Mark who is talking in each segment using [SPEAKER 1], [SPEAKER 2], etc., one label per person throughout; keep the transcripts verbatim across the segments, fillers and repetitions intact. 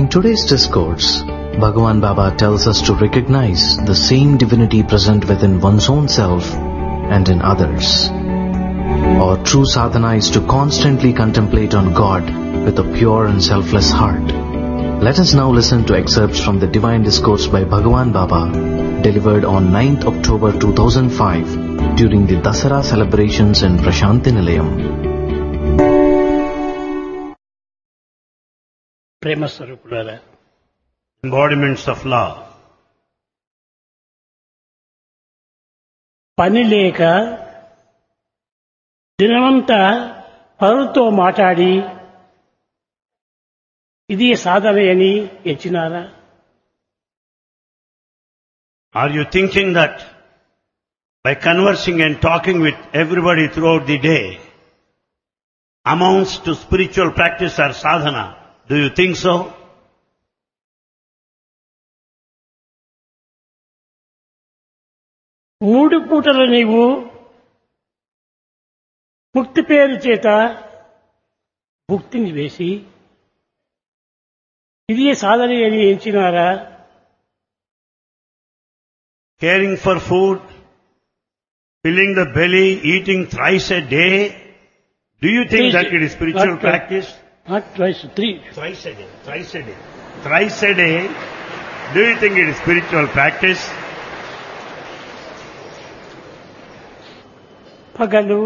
[SPEAKER 1] today's discourse, Bhagavan Baba tells us to recognize the same divinity present within one's own self and in others. Our true sadhana is to constantly contemplate on God with a pure and selfless heart. Let us now listen to excerpts from the Divine Discourse by Bhagavan Baba, delivered on ninth October two thousand five during the Dasara celebrations in Prashanti Nilayam.
[SPEAKER 2] ప్రేమ స్వరూపులారా,
[SPEAKER 3] embodiments of love.
[SPEAKER 2] పని లేక దినమంతా పరులతో మాట్లాడి ఇది సాధన అని ఎంచినారా?
[SPEAKER 3] Are you thinking that by conversing and talking with everybody throughout the day amounts to spiritual practice or sadhana? Do you think so?
[SPEAKER 2] మూడు పూటలు నీవు ముక్తి పేరు చేత భుక్తిని వేసి ఇది సాధన అని ఎంచినారా?
[SPEAKER 3] Caring for food, filling the belly, eating thrice a day. Do you think
[SPEAKER 2] Please,
[SPEAKER 3] that it is spiritual
[SPEAKER 2] not,
[SPEAKER 3] practice?
[SPEAKER 2] Not twice, three.
[SPEAKER 3] Thrice a day, thrice a day. Thrice a day. Do you think it is spiritual practice?
[SPEAKER 2] పగలు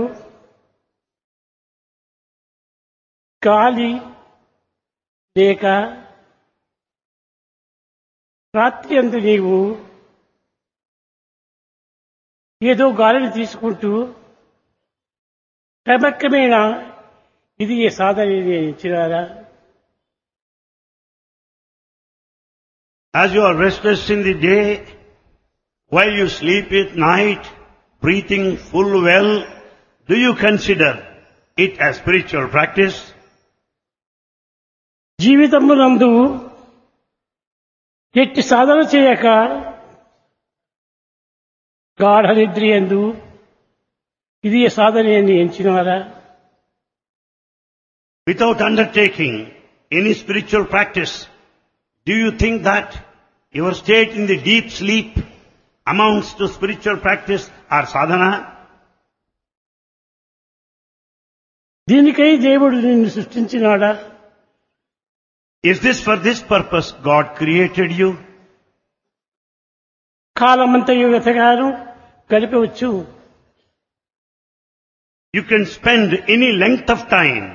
[SPEAKER 2] గాలి లేక రాత్రి అందు నీవు ఏదో గాలిని తీసుకుంటూ క్రమక్రమేణా ఇది ఏ సాధన ఇచ్చినారా?
[SPEAKER 3] As you are restless in the day, while you sleep at night, breathing full well, do you consider it as spiritual practice?
[SPEAKER 2] జీవితమునందు ఎట్టి సాధన చేయక గాఢ నిద్రయందు ఇది సాధన అని ఎంచినారా?
[SPEAKER 3] Without undertaking any spiritual practice, do you think that your state in the deep sleep amounts to spiritual practice or sadhana?
[SPEAKER 2] దీనికై దేవుడు నిన్ను సృష్టించినాడా?
[SPEAKER 3] Is this for this purpose God created you?
[SPEAKER 2] కాలమంతయు వెతగాను గడిపవచ్చు.
[SPEAKER 3] You can spend any length of time.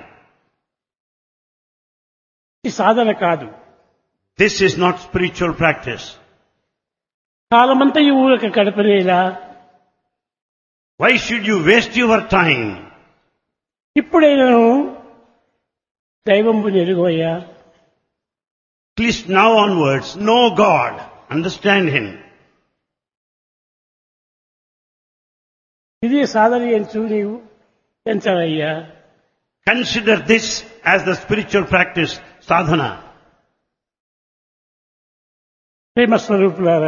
[SPEAKER 2] ఇది సాధన కాదు.
[SPEAKER 3] This is not spiritual practice.
[SPEAKER 2] కాలమంతయు ఊరక గడపనేలా.
[SPEAKER 3] Why should you waste your time?
[SPEAKER 2] ఇప్పుడైనాను దైవంబు నెరుగోయ్యా.
[SPEAKER 3] At least now onwards, know God, understand Him.
[SPEAKER 2] ఇది సాధన ఎంచు నీవు ఎంచవయ్యా.
[SPEAKER 3] Consider this as the spiritual practice, sadhana.
[SPEAKER 2] ప్రేమ స్వరూపులారా,